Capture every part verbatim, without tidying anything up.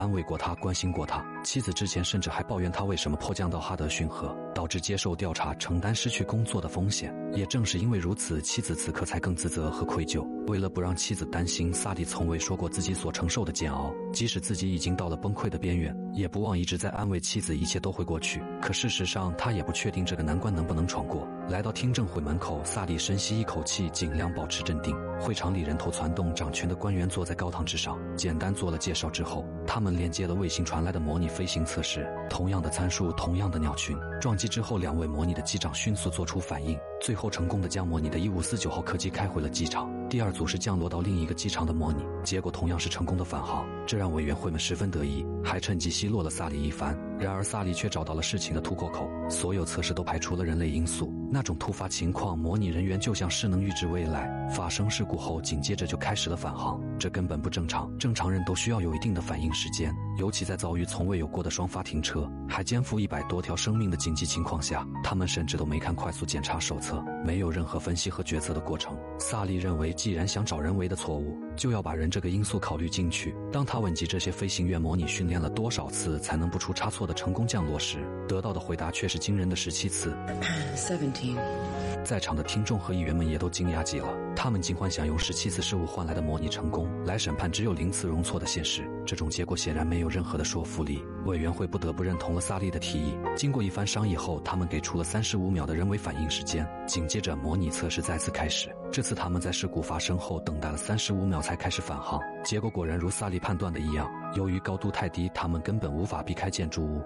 安慰过他，关心过他。妻子之前甚至还抱怨他为什么迫降到哈德逊河，导致接受调查、承担失去工作的风险。也正是因为如此，妻子此刻才更自责和愧疚。为了不让妻子担心，萨利从未说过自己所承受的煎熬，即使自己已经到了崩溃的边缘，也不忘一直在安慰妻子，一切都会过去。可事实上，他也不确定这个难关能不能闯过。来到听证会门口，萨利深吸一口气，尽量保持镇定。会场里人头攒动，掌权的官员坐在高堂之上，简单做了介绍之后，他们连接了卫星传来的模拟飞行测试，同样的参数，同样的鸟群。撞击之后，两位模拟的机长迅速做出反应，最后成功的将模拟的一五四九号客机开回了机场。第二组是降落到另一个机场的模拟，结果同样是成功的返航，这让委员会们十分得意，还趁机奚落了萨利一番。然而萨利却找到了事情的突破口，所有测试都排除了人类因素，那种突发情况，模拟人员就像是能预知未来，发生事故后紧接着就开始了返航，这根本不正常。正常人都需要有一定的反应时间，尤其在遭遇从未有过的双发停车，还肩负一百多条生命的紧急情况下，他们甚至都没看快速检查手册，没有任何分析和决策的过程。萨利认为，既然想找人为的错误，就要把人这个因素考虑进去。当他问及这些飞行员模拟训练了多少次才能不出差错的成功降落时，得到的回答却是惊人的十七次。 十七。 在场的听众和议员们也都惊讶极了，他们竟幻想用十七次失误换来的模拟成功来审判只有零次容错的现实，这种结果显然没有任何的说服力。委员会不得不认同了萨利的提议，经过一番商议后，他们给出了三十五秒的人为反应时间，紧接着模拟测试再次开始。这次他们在事故发生后等待了三十五秒才开始返航，结果果然如萨利判断的一样，由于高度太低，他们根本无法避开建筑物。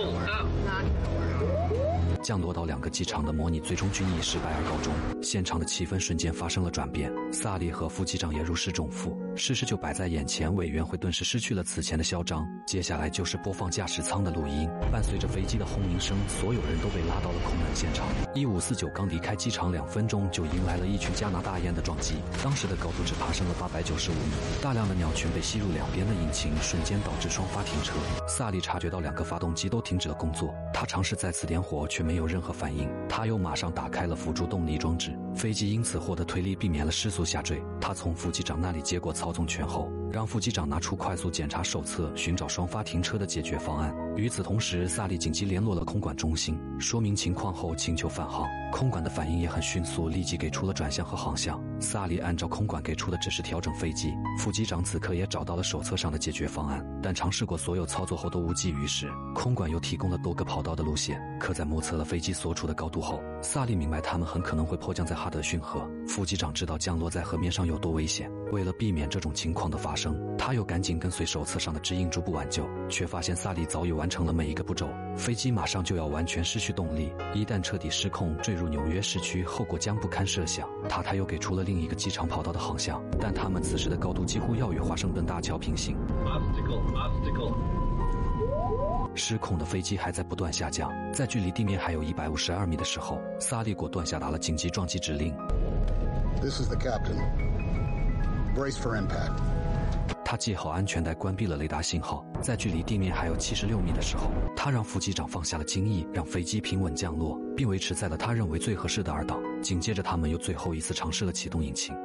降落到两个机场的模拟最终均以失败而告终，现场的气氛瞬间发生了转变，萨利和副机长也如释重负，事实就摆在眼前，委员会顿时失去了此前的嚣张。接下来就是播放驾驶舱的录音，伴随着飞机的轰鸣声，所有人都被拉到了空难现场。一五四九刚离开机场两分钟，就迎来了一群加拿大雁的撞击，当时的高度只爬升了八百九十五米，大量的鸟群被吸入两边的引擎，瞬间导致双发停车。萨利察觉到两个发动机都停止了工作，他尝试再次点火，却没有任何反应，他又马上打开了辅助动力装置，飞机因此获得推力，避免了失速下坠。他从副机长那里接过操纵权后，让副机长拿出快速检查手册，寻找双发停车的解决方案。与此同时，萨利紧急联络了空管中心，说明情况后请求返航。空管的反应也很迅速，立即给出了转向和航向。萨利按照空管给出的指示调整飞机，副机长此刻也找到了手册上的解决方案，但尝试过所有操作后都无济于事。空管又提供了多个跑道的路线，可在目测了飞机所处的高度后，萨利明白他们很可能会迫降在哈德逊河。副机长知道降落在河面上有多危险，为了避免这种情况的发生，他又赶紧跟随手册上的指引逐步挽救，却发现萨利早已完成了每一个步骤，飞机马上就要完全失去动力，一旦彻底失控坠入纽约市区，后果将不堪设想。他他又给出了另一个机场跑道的航向，但他们此时的高度几乎要与华盛顿大桥平行。Obstacle, obstacle. 失控的飞机还在不断下降，在距离地面还有一百五十二米的时候，萨利果断下达了紧急撞击指令。 This is the captain. Brace for impact. 他系好安全带，关闭了雷达信号，在距离地面还有七十六米的时候，他让副机长放下了襟翼，让飞机平稳降落，并维持在了他认为最合适的二档。紧接着他们又最后一次尝试了启动引擎。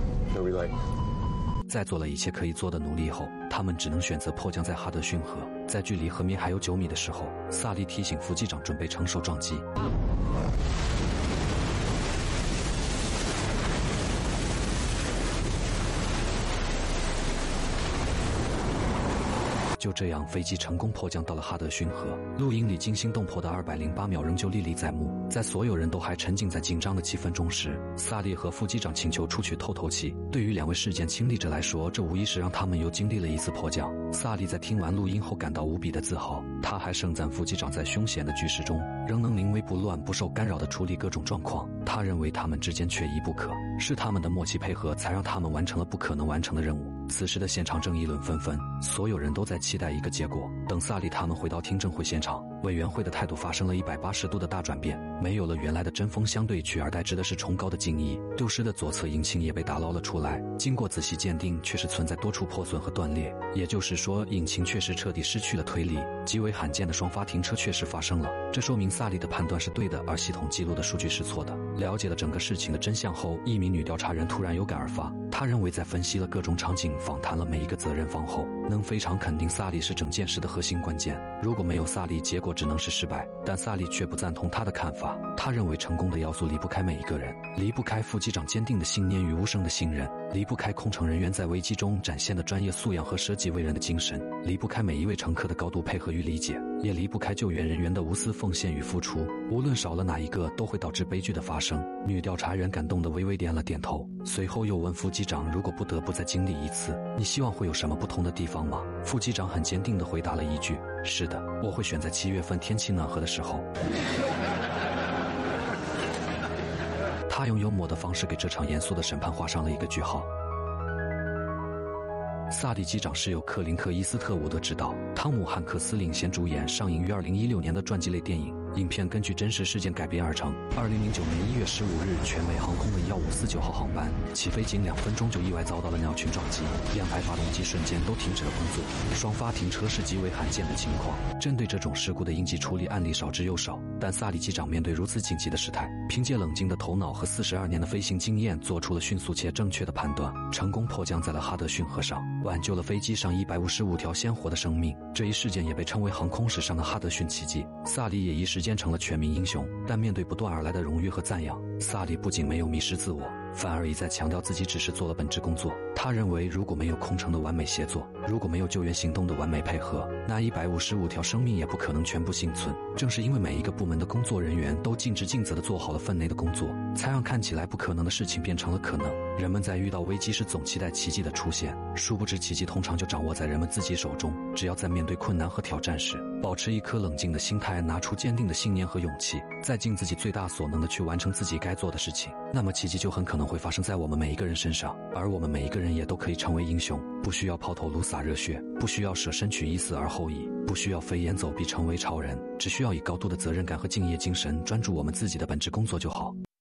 在做了一切可以做的努力后，他们只能选择迫降在哈德逊河。在距离河面还有九米的时候，萨利提醒副机长准备承受撞击。就这样，飞机成功迫降到了哈德逊河。录音里惊心动魄的二百零八秒仍旧历历在目。在所有人都还沉浸在紧张的气氛中时，萨利和副机长请求出去透透气。对于两位事件亲历者来说，这无疑是让他们又经历了一次迫降。萨利在听完录音后感到无比的自豪，他还盛赞副机长在凶险的局势中仍能临危不乱、不受干扰地处理各种状况。他认为他们之间缺一不可，是他们的默契配合才让他们完成了不可能完成的任务。此时的现场正议论纷纷，所有人都在期待一个结果。等萨利他们回到听证会现场，委员会的态度发生了一百八十度的大转变，没有了原来的针锋相对，取而代之的是崇高的敬意。丢失的左侧引擎也被打捞了出来，经过仔细鉴定，确实存在多处破损和断裂，也就是说，引擎确实彻底失去了推力，极为罕见的双发停车确实发生了。这说明萨利的判断是对的，而系统记录的数据是错的。了解了整个事情的真相后，一名女调查人突然有感而发，她认为在分析了各种场景、访谈了每一个责任方后， 能非常肯定萨利是整件事的核心关键。如果没有萨利，结果只能是失败。但萨利却不赞同他的看法，他认为成功的要素离不开每一个人，离不开副机长坚定的信念与无声的信任，离不开空乘人员在危机中展现的专业素养和舍己为人的精神，离不开每一位乘客的高度配合与理解，也离不开救援人员的无私奉献与付出。无论少了哪一个，都会导致悲剧的发生。女调查员感动地微微点了点头，随后又问副机长，如果不得不再经历一次，你希望会有什么不同的地方吗？副机长很坚定地回答了一句，是的，我会选在七月份天气暖和的时候。他用幽默的方式给这场严肃的审判画上了一个句号。萨利机长是由克林克·伊斯特伍德执导，汤姆·汉克斯领衔主演，上映于二零一六年的传记类电影。影片根据真实事件改编而成。二零零九年一月十五日，全美航空的一五四九号航班起飞仅两分钟就意外遭到了鸟群撞击，两台发动机瞬间都停止了工作，双发停车是极为罕见的情况。针对这种事故的应急处理案例少之又少，但萨利机长面对如此紧急的事态，凭借冷静的头脑和四十二年的飞行经验，做出了迅速且正确的判断，成功迫降在了哈德逊河上，挽救了飞机上一百五十五条鲜活的生命。这一事件也被称为航空史上的哈德逊奇迹。萨利也一时间成了全民英雄，但面对不断而来的荣誉和赞扬，萨利不仅没有迷失自我，反而一再强调自己只是做了本职工作。他认为，如果没有空乘的完美协作，如果没有救援行动的完美配合，那一百五十五条生命也不可能全部幸存。正是因为每一个部门的工作人员都尽职尽责地做好了分内的工作，才让看起来不可能的事情变成了可能。人们在遇到危机时总期待奇迹的出现，殊不知奇迹通常就掌握在人们自己手中。只要在面对困难和挑战时，保持一颗冷静的心态，拿出坚定的信念和勇气，再尽自己最大所能的去完成自己该做的事情，那么奇迹就很可能会发生在我们每一个人身上，而我们每一个人也都可以成为英雄。不需要抛头颅洒热血，不需要舍身取义死而后已，不需要飞檐走壁成为超人，只需要以高度的责任感和敬业精神专注我们自己的本职工作就好。